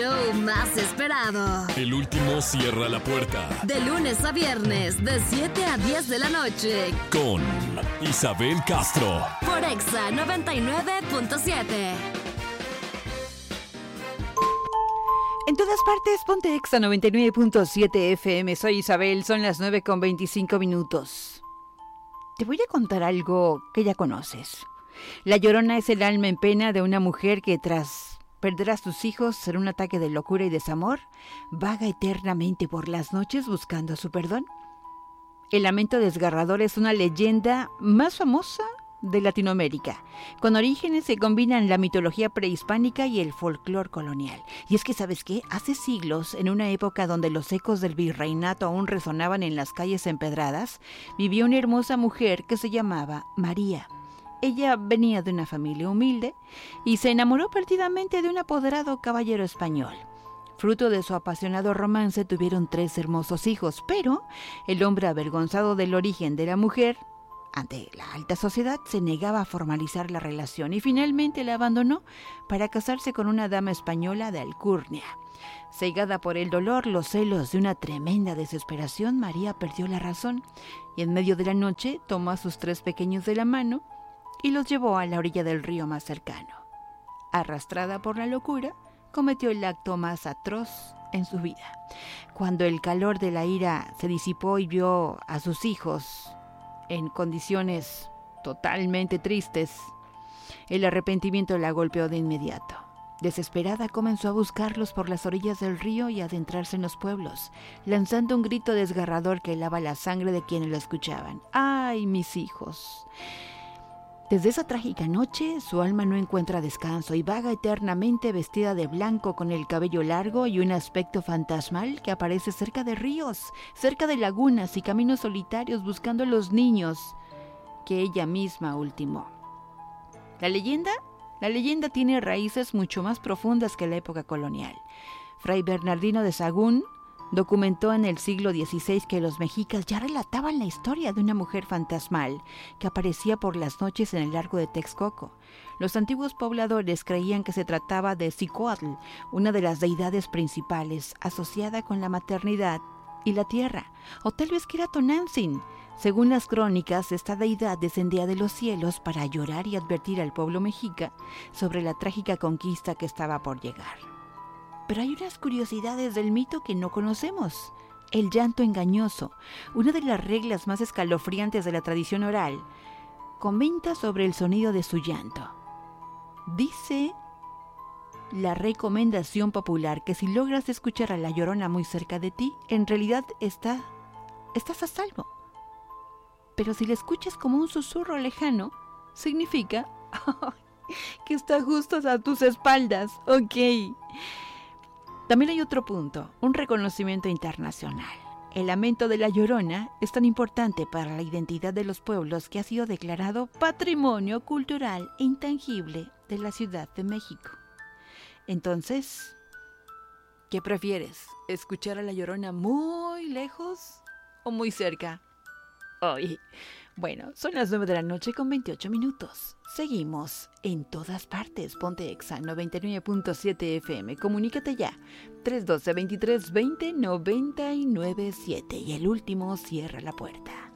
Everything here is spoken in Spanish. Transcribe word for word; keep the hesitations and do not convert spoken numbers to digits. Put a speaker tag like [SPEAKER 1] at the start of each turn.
[SPEAKER 1] Show más esperado.
[SPEAKER 2] El último cierra la puerta.
[SPEAKER 1] De lunes a viernes, de siete a diez de la noche.
[SPEAKER 2] Con Isabel Castro.
[SPEAKER 1] Por Exa noventa y nueve punto siete.
[SPEAKER 3] En todas partes, ponte Exa noventa y nueve punto siete F M. Soy Isabel, son las nueve con veinticinco minutos. Te voy a contar algo que ya conoces. La Llorona es el alma en pena de una mujer que tras perder a sus hijos en un ataque de locura y desamor, vaga eternamente por las noches buscando su perdón. El lamento desgarrador es una leyenda más famosa de Latinoamérica, con orígenes que combinan la mitología prehispánica y el folclore colonial. Y es que, ¿sabes qué? Hace siglos, en una época donde los ecos del virreinato aún resonaban en las calles empedradas, vivía una hermosa mujer que se llamaba María. Ella venía de una familia humilde y se enamoró perdidamente de un apoderado caballero español. Fruto de su apasionado romance tuvieron tres hermosos hijos, pero el hombre, avergonzado del origen de la mujer, ante la alta sociedad, se negaba a formalizar la relación y finalmente la abandonó para casarse con una dama española de alcurnia. Cegada por el dolor, los celos de una tremenda desesperación, María perdió la razón y en medio de la noche tomó a sus tres pequeños de la mano y los llevó a la orilla del río más cercano. Arrastrada por la locura, cometió el acto más atroz en su vida. Cuando el calor de la ira se disipó y vio a sus hijos en condiciones totalmente tristes, el arrepentimiento la golpeó de inmediato. Desesperada, comenzó a buscarlos por las orillas del río y a adentrarse en los pueblos, lanzando un grito desgarrador que helaba la sangre de quienes la escuchaban. ¡Ay, mis hijos! Desde esa trágica noche, su alma no encuentra descanso y vaga eternamente vestida de blanco con el cabello largo y un aspecto fantasmal que aparece cerca de ríos, cerca de lagunas y caminos solitarios buscando a los niños que ella misma ultimó. La leyenda, la leyenda tiene raíces mucho más profundas que la época colonial. Fray Bernardino de Sahagún documentó en el siglo dieciséis que los mexicas ya relataban la historia de una mujer fantasmal que aparecía por las noches en el lago de Texcoco. Los antiguos pobladores creían que se trataba de Cicoatl, una de las deidades principales asociada con la maternidad y la tierra, o tal vez que era Tonantzin. Según las crónicas, esta deidad descendía de los cielos para llorar y advertir al pueblo mexica sobre la trágica conquista que estaba por llegar. Pero hay unas curiosidades del mito que no conocemos. El llanto engañoso, una de las reglas más escalofriantes de la tradición oral, comenta sobre el sonido de su llanto. Dice la recomendación popular que si logras escuchar a la Llorona muy cerca de ti, en realidad está, estás a salvo. Pero si la escuchas como un susurro lejano, significa que está justo a tus espaldas. Ok. También hay otro punto, un reconocimiento internacional. El lamento de la Llorona es tan importante para la identidad de los pueblos que ha sido declarado Patrimonio Cultural e Intangible de la Ciudad de México. Entonces, ¿qué prefieres? ¿Escuchar a la Llorona muy lejos o muy cerca? Oye, bueno, son las nueve de la noche con veintiocho minutos. Seguimos en todas partes. Ponte Exa noventa y nueve punto siete F M. Comunícate ya. tres uno dos, veintitrés veinte, noventa y nueve siete. Y el último cierra la puerta.